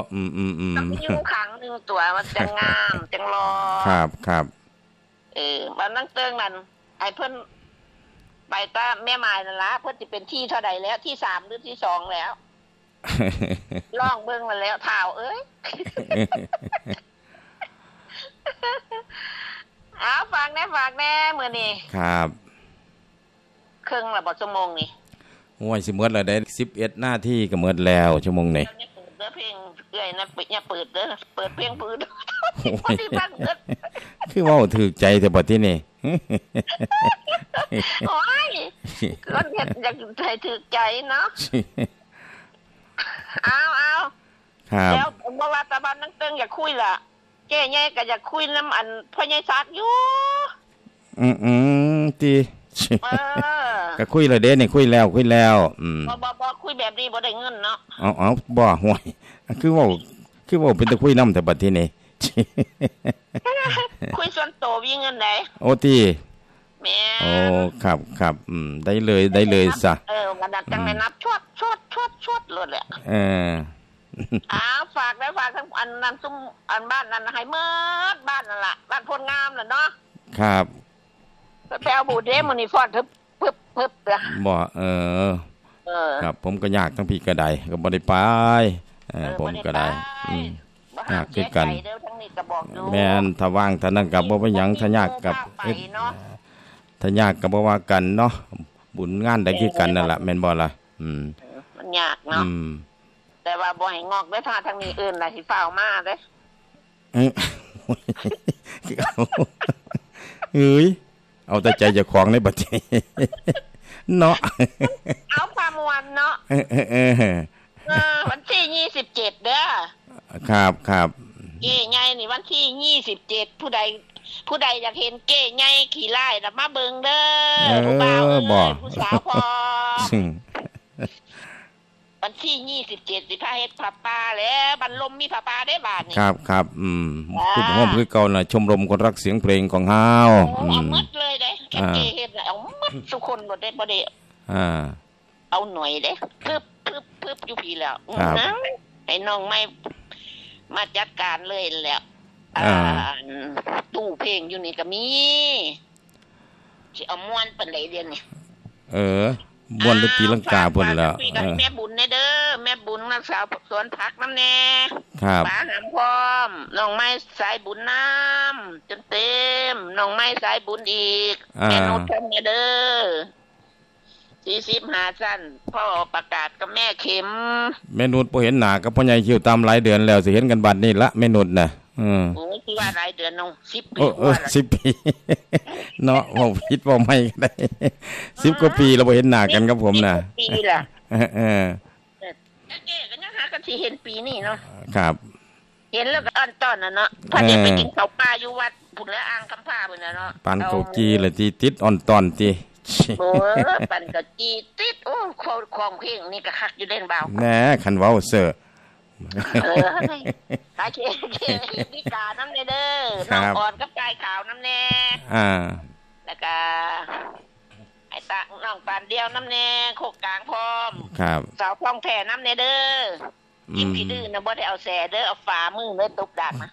ต้องมีอยู่ขังหนึ่งตัวมันจังงามจังรอครับบ้านนั่งเติงนั่นไอ้เพิ่นไปตาแม่ไม้นั่นละเพิ่นสิเป็นที่เท่าใดแล้วที่3หรือที่2แล้วล่องเบิ่งมาแล้วถ่าวเอ้ยเอาฝากแน่มื้อนี้ครับครึ่งละบ่ชั่วโมงนี่โอ้ยสิหมดแล้วได้11นาทีก็หมดแล้วชั่วโมงนี้เพลงเอ้ยนะอย่าเปิดเด้อเปิดเพลงปืนคือว่าถูกใจแต่บัดที่นี่โอ้ยคนเฮ็ดอยากให้ถูกใจเนาะเอาครับแล้วบ่ว่าตาบ้านนั่งเติงอยากคุยล่ะแก่ใหญ่ก็อยากคุยนำอันพ่อใหญ่ซักอยู่ติก็คุยแล้วเด้นี่คุยแล้วบ่คุยแบบนี้บ่ได้เงินเนาะเอาบ่ห่วยคือเว้าเป็นตะคุยนำแต่บัดที่นี่คุยส่วนตัวมีเงินได้โอ้ติแม่โอ้ครับได้เลยซะกระดาษจังได้นับชดโลดแหละฝากทั้งอันนั้นซุ่มอันบ้านนั้นให้เมิดบ้านนั่นล่ะบ้านพลงามน่ะเนาะครับไปเอาบูเด้มื้อนี้ฟ้อนพึบบ่ครับผมก็ยากทั้งพี่ก็ได้ก็บ่ได้ไปผมก็ได้ยากคือกันแม่นถ้าว่างถ้านั้นก็บ่เป็นหยังถ้ายากกับถ้ายากก็บ่ว่ากันเนาะบุญงานได้คือกันนั่นล่ะแม่นบ่ล่ะมันยากเนาะแต่ว่าบ่ให้งอกเด้อถ้าทางนี้อื่นล่ะสิฟ้าวมาเด้เอ้ยเอาแต่ใจเจ้าของในบัดนี้เนาะเอาความวันเนาะวันที่27เด้อครับเก้ใหญ่นี่วันที่27ผู้ใดอยากเห็นเก้ใหญ่ขี่ไล่น่ะมาเบิ่งเด้อผู้บ่าวผู้สาวพอวันที่27สิพาเฮ็ดผ้าป่าแล้วบันลมมีผ้าป่าได้บาดนี่ครับคือผมคือเก่าน่ะชมรมคนรักเสียงเพลงของเฮาเอาหมดเลยเด้แค่เก้เฮ็ดเอาหมดทุกคนบ่ได้เอาหน่อยเด้ปึ๊บอยู่พี่แล้วนะให้น้องไม่มาจัดการเลยแล้วตู้เพลงอยู่นี่ก็มีสิเอาม่วนปานใดเดือนนี่ม่วนดนตรีลังกาเพิ่นแล้วแม่บุญเด้อแม่บุญรักษาสวนผักน้ำแน่ป้าหำพร้อมน้องไม้สายบุญน้ำจนเต็มน้องไม้สายบุญอีกแม่นุชเด้อ45สั้นพ่อประกาศกับแม่เข็มแม่นุชบ่เห็นหน้ากับพ่อใหญ่คิวตามหลายเดือนแล้วสิเห็นกันบัดนี้ละแม่นุชน่ะโอ้คือว่าหลายเดือนน้อง10 ปี 10 ปีเนาะเว้าผิดเว้าใหม่ก็ได้10กว่าปีแล้วบ่เห็นหน้ากันกับผมน่ะปีล่ะเก๊ก็ยังหากันสิเห็นปีนี้เนาะครับเห็นแล้วก็อันตอนน่ะเนาะพาเด็กไปกินข้าวปลาอยู่วัดพุ่นละอ่างคำพาพุ่นน่ะเนาะปานเกาจีละติติดอ่อนตอนติโอ้ปันก็จีติดโอ้ของเพลงนี่ก็คักอยู่เล่นเบาแหน่คันเว้าเซ้อตาเจ๊ดีกาน้ำเด้อน้องอ่อนกับกายขาวน้ำแน่แล้วก็ไอ้ตาน้องปานเดียวน้ำแน่โคกกลางพร้อมครับสาวพองแผ่น้ำเด้อยิ้มพี่ดื้อนะบ่ได้เอาแส่เด้อเอาฝ่ามือเด้อตบดักนะ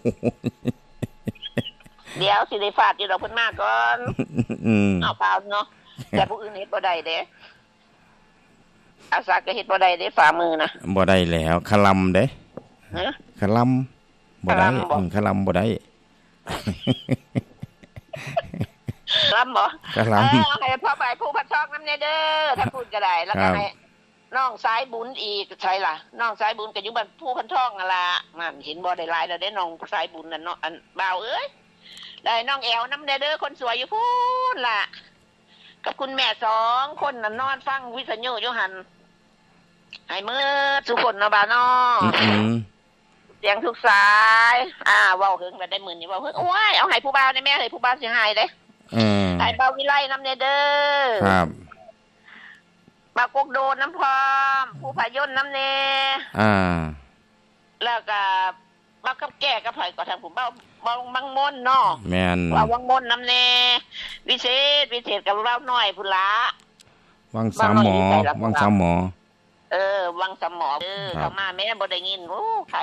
เดี๋ยวสิได้ฟาดอยู่ดอกเพิ่นมาก่อนเอาเปล่าเนาะแต่ผู้อื่นเฮ็ดบ่ได้เด้อาสาก็เฮ็ดบ่ได้เด้ฝ่ามือนะบ่ได้แล้วคลำเด้คลำบ่ได้คลำบ่ได้คลำบ่ให้พ่อไปผู้พัดซอกน้ำเด้อถ้าพูดก็ได้แล้วก็ให้น้องสายบุญอีกใช่ล่ะน้องสายบุญก็อยู่บ้านผู้พันทองนั่นล่ะมันเห็นบ่ได้หลายแล้วเด้น้องสายบุญนั่นเนาะอันบ่าวเอ้ยได้น้องแอวน้ำเด้อคนสวยอยู่พูนล่ะกับคุณแม่2คนน่ะนอนฟังวิทยุอยู่หั่นให้มืดทุกคนเนาะบ่าวเนาะเสียงทุกสายเว้าถึงก็ได้มื้อนี้เว้าถึงโอ้ยเอาให้ผู้บ่าวได้แม่ให้ผู้บ่าวสิหายเด้ให้บ่าววิไลน้ำเด้อครับมากกโดนน้ำพร้อมผู้พายนน้ำแน่แล้วก็มากับแก่กับไผก็ทางผมเว้าบังมนเนาะแม่นว่าวังมนน้ำแน่วิเศษกับเว้าน้อยพุ่นละวังสามหมอวังสามหมอวังสามหมอเข้ามาแม่บ่ได้ยินโอ้ใคร